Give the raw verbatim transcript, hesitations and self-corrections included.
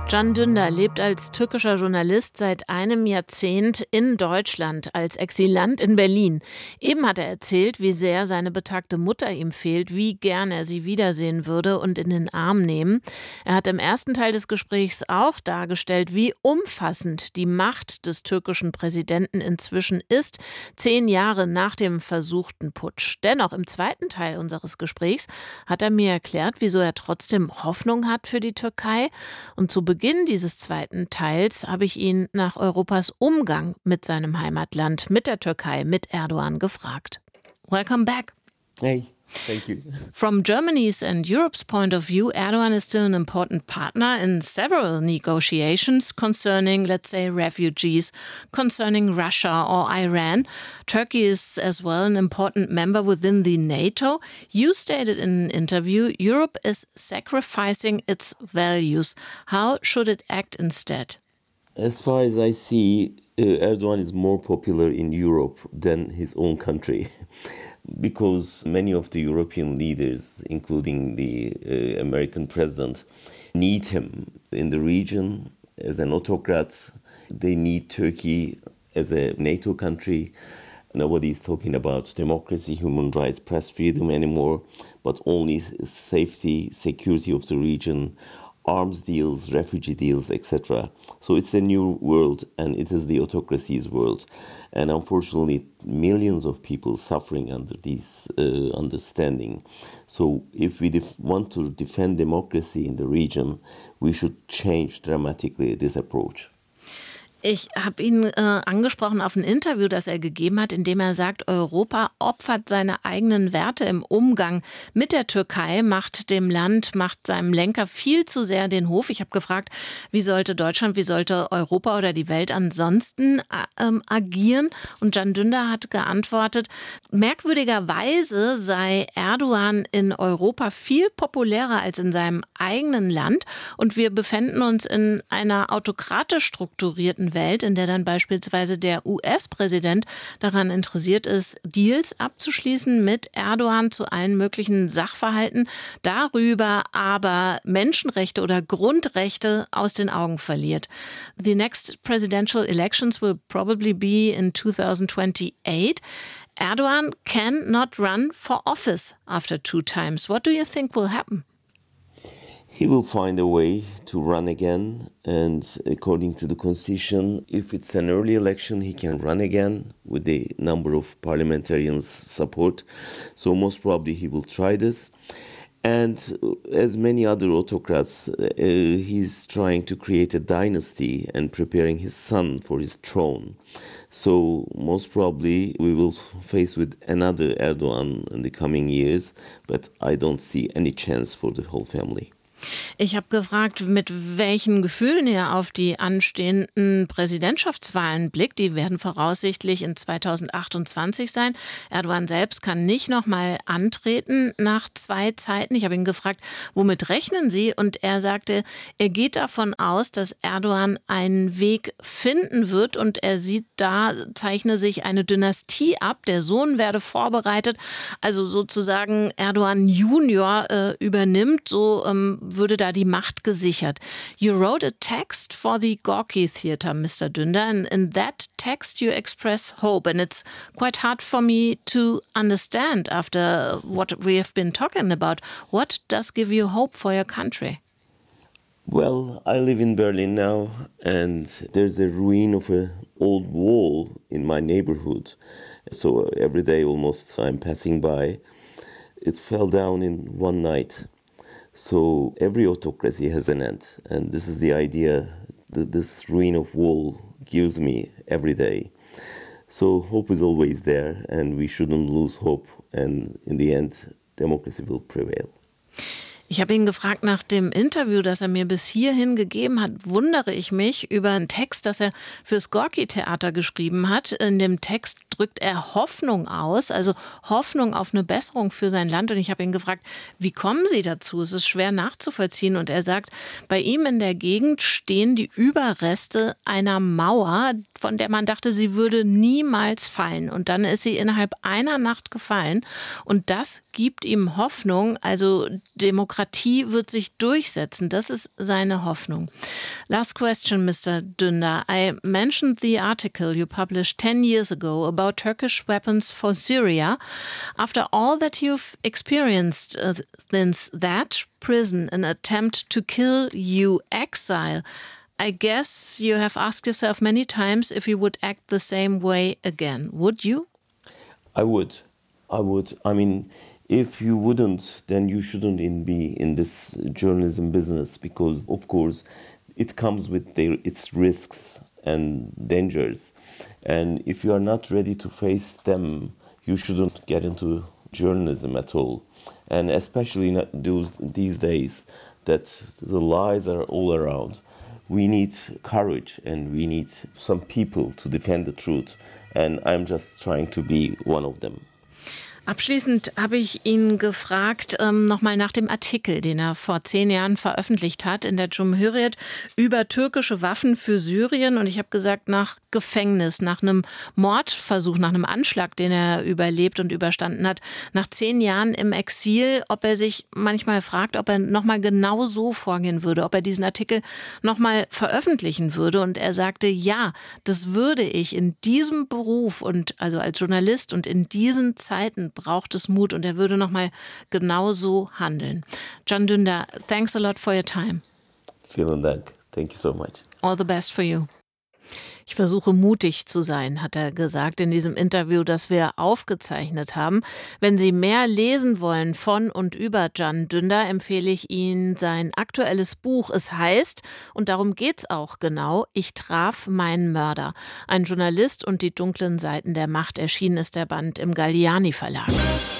Can Dündar lebt als türkischer Journalist seit einem Jahrzehnt in Deutschland, als Exilant in Berlin. Eben hat er erzählt, wie sehr seine betagte Mutter ihm fehlt, wie gern er sie wiedersehen würde und in den Arm nehmen. Er hat im ersten Teil des Gesprächs auch dargestellt, wie umfassend die Macht des türkischen Präsidenten inzwischen ist, zehn Jahre nach dem versuchten Putsch. Dennoch, im zweiten Teil unseres Gesprächs hat er mir erklärt, wieso er trotzdem Hoffnung hat für die Türkei. Und zu Beginn dieses zweiten Teils habe ich ihn nach Europas Umgang mit seinem Heimatland, mit der Türkei, mit Erdogan gefragt. Welcome back. Hey, thank you. From Germany's and Europe's point of view, Erdogan is still an important partner in several negotiations concerning, let's say, refugees, concerning Russia or Iran. Turkey is as well an important member within the NATO. You stated in an interview, Europe is sacrificing its values. How should it act instead? As far as I see, uh, Erdogan is more popular in Europe than his own country. Because many of the European leaders, including the uh, American president, need him in the region as an autocrat. They need Turkey as a NATO country. Nobody is talking about democracy, human rights, press freedom anymore, but only safety, security of the region, arms deals, refugee deals, et cetera. So it's a new world, and it is the autocracy's world. And unfortunately, millions of people suffering under this uh, understanding. So if we def- want to defend democracy in the region, we should change dramatically this approach. Ich habe ihn äh, angesprochen auf ein Interview, das er gegeben hat, in dem er sagt, Europa opfert seine eigenen Werte im Umgang mit der Türkei, macht dem Land, macht seinem Lenker viel zu sehr den Hof. Ich habe gefragt, wie sollte Deutschland, wie sollte Europa oder die Welt ansonsten ähm, agieren? Und Can Dündar hat geantwortet, merkwürdigerweise sei Erdogan in Europa viel populärer als in seinem eigenen Land und wir befinden uns in einer autokratisch strukturierten Welt, in der dann beispielsweise der U S-Präsident daran interessiert ist, Deals abzuschließen mit Erdogan zu allen möglichen Sachverhalten, darüber aber Menschenrechte oder Grundrechte aus den Augen verliert. The next presidential elections will probably be in two thousand twenty-eight. Erdogan cannot run for office after two times. What do you think will happen? He will find a way to run again, and according to the constitution, if it's an early election, he can run again with the number of parliamentarians' support. So most probably he will try this. And as many other autocrats, uh, he's trying to create a dynasty and preparing his son for his throne. So most probably we will face with another Erdogan in the coming years, but I don't see any chance for the whole family. Ich habe gefragt, mit welchen Gefühlen er auf die anstehenden Präsidentschaftswahlen blickt. Die werden voraussichtlich in zweitausendachtundzwanzig sein. Erdogan selbst kann nicht nochmal antreten nach zwei Zeiten. Ich habe ihn gefragt, womit rechnen Sie? Und er sagte, er geht davon aus, dass Erdogan einen Weg finden wird und er sieht, da zeichne sich eine Dynastie ab. Der Sohn werde vorbereitet, also sozusagen Erdogan Junior äh, übernimmt, so ähm, würde da die Macht gesichert. You wrote a text for the Gorki Theatre, Mister Dündar, and in that text you express hope, and it's quite hard for me to understand after what we have been talking about. What does give you hope for your country? Well, I live in Berlin now, and there's a ruin of an old wall in my neighborhood. So every day almost I'm passing by. It fell down in one night. So every autocracy has an end, and this is the idea that this ruin of wall gives me every day. So hope is always there, and we shouldn't lose hope, and in the end, democracy will prevail. Ich habe ihn gefragt nach dem Interview, das er mir bis hierhin gegeben hat, wundere ich mich über einen Text, das er fürs Gorki-Theater geschrieben hat. In dem Text drückt er Hoffnung aus, also Hoffnung auf eine Besserung für sein Land. Und ich habe ihn gefragt, wie kommen Sie dazu? Es ist schwer nachzuvollziehen. Und er sagt, bei ihm in der Gegend stehen die Überreste einer Mauer, von der man dachte, sie würde niemals fallen. Und dann ist sie innerhalb einer Nacht gefallen. Und das gibt ihm Hoffnung, also Demokratie Demokratie wird sich durchsetzen. Das ist seine Hoffnung. Last question, Mister Dündar. I mentioned the article you published ten years ago about Turkish weapons for Syria. After all that you've experienced uh, since that prison, an attempt to kill you, exile, I guess you have asked yourself many times if you would act the same way again. Would you? I would. I would. I mean, if you wouldn't, then you shouldn't in be in this journalism business, because, of course, it comes with their, its risks and dangers. And if you are not ready to face them, you shouldn't get into journalism at all. And especially not those, these days that the lies are all around. We need courage and we need some people to defend the truth. And I'm just trying to be one of them. Abschließend habe ich ihn gefragt, ähm, nochmal nach dem Artikel, den er vor zehn Jahren veröffentlicht hat in der Cumhuriyet über türkische Waffen für Syrien. Und ich habe gesagt, nach Gefängnis, nach einem Mordversuch, nach einem Anschlag, den er überlebt und überstanden hat, nach zehn Jahren im Exil, ob er sich manchmal fragt, ob er nochmal genau so vorgehen würde, ob er diesen Artikel nochmal veröffentlichen würde. Und er sagte, ja, das würde ich in diesem Beruf und also als Journalist und in diesen Zeiten braucht es Mut, und er würde nochmal genauso handeln. Can Dündar, thanks a lot for your time. Vielen Dank. Thank you so much. All the best for you. Ich versuche mutig zu sein, hat er gesagt in diesem Interview, das wir aufgezeichnet haben. Wenn Sie mehr lesen wollen von und über Can Dündar, empfehle ich Ihnen sein aktuelles Buch. Es heißt, und darum geht's auch genau, Ich traf meinen Mörder. Ein Journalist und die dunklen Seiten der Macht. Erschienen ist der Band im Galliani Verlag.